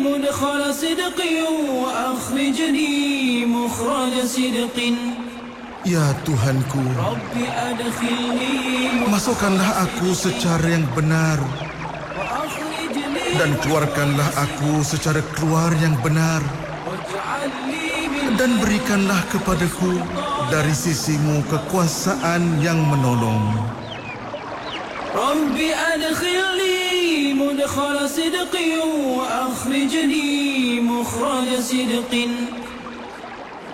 مدخل صدق وأخرجني مخرج صدق. Ya Tuhanku, رب أدخلني masukkanlah aku secara yang benar وأخرجني dan keluarkanlah aku secara keluar yang benar, واجعل لي من dan berikanlah kepadaku dari sisimu kekuasaan yang menolong. رب أدخلني مدخل صدق وأخرجني مخرج صدق.